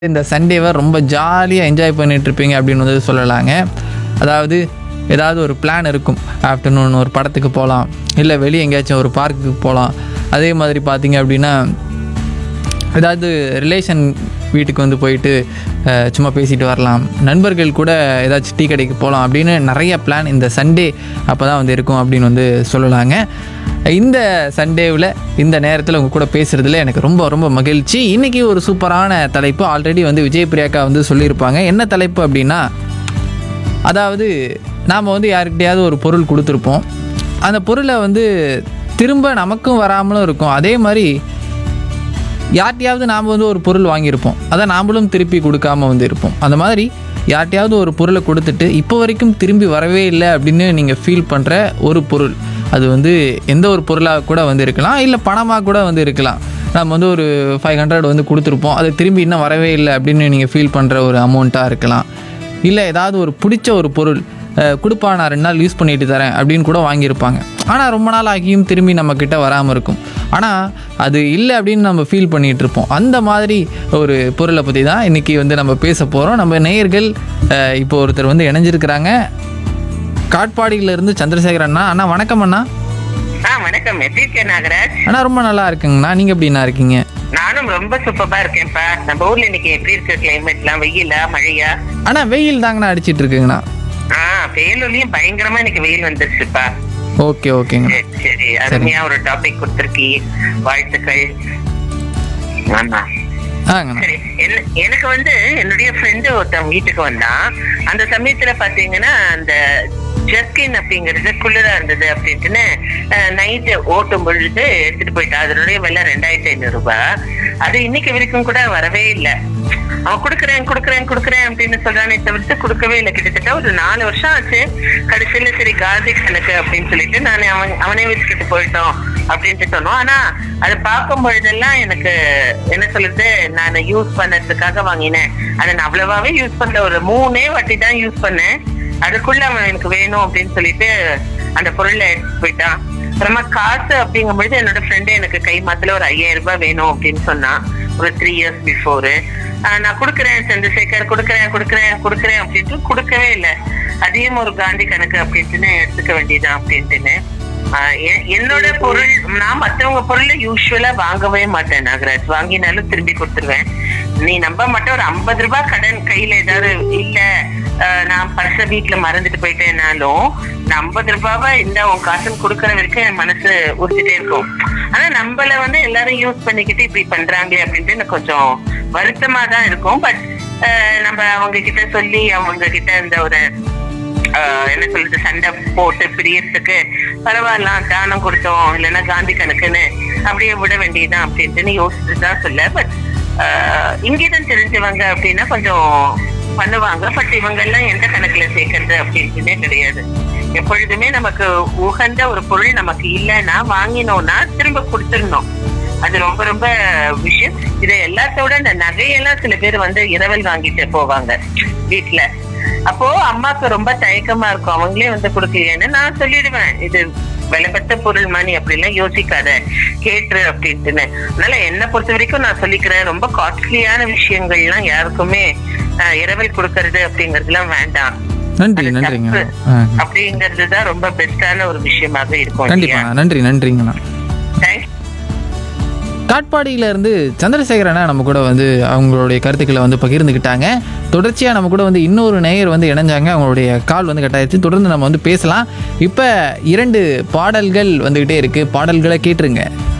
இந்த சண்டேவை ரொம்ப ஜாலியாக என்ஜாய் பண்ணிகிட்ருப்பீங்க அப்படின்னு வந்து சொல்லலாங்க. அதாவது ஏதாவது ஒரு பிளான் இருக்கும். ஆஃப்டர்நூன் ஒரு படத்துக்கு போகலாம், இல்லை வெளியே எங்கேயாச்சும் ஒரு பார்க்குக்கு போகலாம். அதே மாதிரி பார்த்தீங்க அப்படின்னா ஏதாவது ரிலேஷன் வீட்டுக்கு வந்து போயிட்டு சும்மா பேசிட்டு வரலாம். நண்பர்கள் கூட ஏதாச்சும் டீ கடைக்கு போகலாம் அப்படின்னு நிறைய பிளான் இந்த சண்டே அப்போ தான் வந்து இருக்கும் அப்படின்னு வந்து சொல்லலாங்க. இந்த சண்டேவில் இந்த நேரத்தில் உங்கள் கூட பேசுகிறதுல எனக்கு ரொம்ப ரொம்ப மகிழ்ச்சி. இன்றைக்கி ஒரு சூப்பரான தலைப்பு ஆல்ரெடி வந்து விஜய் பிரியாக்கா வந்து சொல்லியிருப்பாங்க. என்ன தலைப்பு அப்படின்னா, அதாவது நாம் வந்து யாருக்கிட்டையாவது ஒரு பொருள் கொடுத்துருப்போம். அந்த பொருளை வந்து திரும்ப நமக்கும் வராமலும் இருக்கும். அதே மாதிரி யார்கிட்டையாவது நாம் வந்து ஒரு பொருள் வாங்கியிருப்போம், அதை நாமளும் திருப்பி கொடுக்காம வந்து இருப்போம். அந்த மாதிரி யார்கிட்டையாவது ஒரு பொருளை கொடுத்துட்டு இப்போ வரைக்கும் திரும்பி வரவே இல்லை அப்படின்னு நீங்கள் ஃபீல் பண்ணுற ஒரு பொருள், அது வந்து எந்த ஒரு பொருளாக கூட வந்து இருக்கலாம், இல்லை பணமாக கூட வந்து இருக்கலாம். நம்ம வந்து ஒரு 500 வந்து கொடுத்துருப்போம், அது திரும்பி இன்னும் வரவே இல்லை அப்படின்னு நீங்கள் ஃபீல் பண்ணுற ஒரு அமௌண்ட்டாக இருக்கலாம். இல்லை ஏதாவது ஒரு பிடிச்ச ஒரு பொருள் கொடுப்பா, நான் 2 நாள் யூஸ் பண்ணிட்டு தரேன் அப்படின்னு கூட வாங்கியிருப்பாங்க. ஆனால் ரொம்ப நாள் ஆகியும் திரும்பி நம்மக்கிட்ட வராமல் இருக்கும். ஆனால் அது இல்லை அப்படின்னு நம்ம ஃபீல் பண்ணிகிட்டு இருப்போம். அந்த மாதிரி ஒரு பொருளை பற்றி தான் இன்றைக்கி வந்து நம்ம பேச போகிறோம். நம்ம நேயர்கள் இப்போ ஒருத்தர் வந்து இணைஞ்சிருக்கிறாங்க. காட்பாடியிலேருந்து சந்திரசேகர் அண்ணா. அண்ணா வணக்கம் அண்ணா. வணக்கம். எப்படி இருக்கேன் நாகராஜ்? அண்ணா ரொம்ப நல்லா இருக்குங்கண்ணா. நீங்கள் எப்படிண்ணா இருக்கீங்க? நானும் ரொம்ப சூப்பரா இருக்கேன்ப்பா. நம்ம ஊர்ல இன்னைக்கு எப்படி இருக்கு கிளைமேட்லாம்? வெயிலா மழையா? அண்ணா வெயில் தாங்கண்ணா அடிச்சிட்டு இருக்குங்கண்ணா. வேலூர்லயும் பயங்கரமா இன்னைக்கு வெயில் வந்துருச்சுப்பா. ஓகே ஓகேங்க. சரி, அருமையா ஒரு டாபிக் கொடுத்துருக்கீ, வாழ்த்துக்கள். ஆமா சரி. எனக்கு வந்து என்னுடைய ஃப்ரெண்டு ஒருத்தன் வீட்டுக்கு வந்தான். அந்த சமயத்துல பாத்தீங்கன்னா அந்த ஜர்கின் அப்படிங்கறது குளிரா இருந்தது அப்படின்ட்டுன்னு நைட்டு ஓட்டும் பொழுது எடுத்துட்டு போயிட்டா. அதனுடைய விலை 2500 ரூபாய். அது இன்னைக்கு வரைக்கும் கூட வரவே இல்லை. அவன் கொடுக்குறேன் அப்படின்னு சொல்றானே தவிர்த்து கொடுக்கவே இல்லை. கிட்டத்தட்ட ஒரு 4 வருஷம் ஆச்சு. கடைசியில சரி காந்தி கணக்கு அப்படின்னு சொல்லிட்டு நான் அவனே வச்சுக்கிட்டு போயிட்டோம் அப்படின்ட்டு சொன்னோம். ஆனா அதை பார்க்கும் பொழுதெல்லாம் எனக்கு என்ன சொல்றது, நான் யூஸ் பண்ணதுக்காக வாங்கினேன். அதை நான் அவ்வளவாவே யூஸ் பண்ணல, ஒரு 3 வாட்டி தான் யூஸ் பண்ணேன். அதுக்குள்ள அவன் எனக்கு வேணும் அப்படின்னு சொல்லிட்டு அந்த பொருளை எடுத்து போயிட்டான். அப்புறமா காசு அப்படிங்கும்பொழுது என்னோட ஃப்ரெண்டு எனக்கு கை மாத்துல ஒரு 5000 ரூபாய் வேணும் அப்படின்னு சொன்னான், ஒரு 3 இயர்ஸ் பிஃபோரு. நான் கொடுக்குறேன் சந்திரசேகர், கொடுக்குறேன் அப்படின்ட்டு கொடுக்கவே இல்லை. அதையும் ஒரு காந்தி கணக்கு அப்படின்ட்டுன்னு எடுத்துக்க வேண்டியதான் அப்படின்ட்டுன்னு. என்னோட பொருள், நான் மற்றவங்க பொருளை யூஸ்வலா வாங்கவே மாட்டேன் நாகராஜ். வாங்கினாலும் திரும்பி கொடுத்துருவேன். நீ நம்ப மாட்டேன், ஒரு 50 ரூபாய் கடன் கையில ஏதாவது இல்ல, நான் பர்ச வீட்டுல மறந்துட்டு போயிட்டேன்னாலும் 50 ரூபாவை இந்த உன் காசுன்னு கொடுக்கற வரைக்கும் என் மனசு உறுத்திட்டே இருக்கும். ஆனா நம்மள வந்து எல்லாரும் யூஸ் பண்ணிக்கிட்டு இப்படி பண்றாங்களே அப்படின்ட்டு எனக்கு கொஞ்சம் வருத்தமா தான் இருக்கும். பட் நம்ம அவங்க கிட்ட சொல்லி அவங்க கிட்ட இந்த ஒரு என்ன சொல்றது, சண்டை போட்டு பிரியறதுக்கு பரவாயில்ல, தானம் கொடுத்தோம் இல்லைன்னா காந்தி கணக்குன்னு அப்படியே விட வேண்டியதுதான் அப்படின்ட்டு யோசிச்சுதான் சொல்ல. பட் இங்கேதான் தெரிஞ்சவங்க அப்படின்னா கொஞ்சம் பண்ணுவாங்க. பட் இவங்க எல்லாம் எந்த கணக்குல சேர்க்கறது அப்படின்ட்டுனே கிடையாது. எப்பொழுதுமே நமக்கு உகந்த ஒரு பொருள் நமக்கு இல்லைன்னா வாங்கினோம்னா திரும்ப கொடுத்துடணும். அது ரொம்ப ரொம்ப விஷயம். இதை எல்லாத்தோட இந்த நகையெல்லாம் சில பேர் வந்து இரவல் வாங்கிட்டு போவாங்க வீட்டுல. அப்போ அம்மாக்கு ரொம்ப தயக்கமா இருக்கும், அவங்களே வந்து கொடுக்கலையேன்னு நான் சொல்லிடுவேன், இது விலைப்பட்ட பொருள் மணி அப்படிலாம் யோசிக்காத, கேட்டுரு அப்படின்ட்டுன்னு. அதனால என்னை பொறுத்த வரைக்கும் நான் சொல்லிக்கிறேன், ரொம்ப காஸ்ட்லியான விஷயங்கள்லாம் யாருக்குமே இரவல் கொடுக்கறது அப்படிங்கறதுலாம் வேண்டாம். நன்றிங்க. அப்படிங்கறதுதான் ரொம்ப பெஸ்டான ஒரு விஷயமாக இருக்கும். கண்டிப்பா. நன்றிங்கண்ணா. தேங்க்ஸ். காட்பாடியிலேருந்து சந்திரசேகரனா நம்ம கூட வந்து அவங்களுடைய கருத்துக்களை வந்து பகிர்ந்துக்கிட்டாங்க. தொடர்ச்சியாக நம்ம கூட வந்து இன்னொரு நேயர் வந்து இணைஞ்சாங்க. அவங்களுடைய கால் வந்து கட்டாயிருச்சு. தொடர்ந்து நம்ம வந்து பேசலாம். இப்போ 2 பாடல்கள் வந்துக்கிட்டே இருக்குது. பாடல்களை கேட்டுருங்க.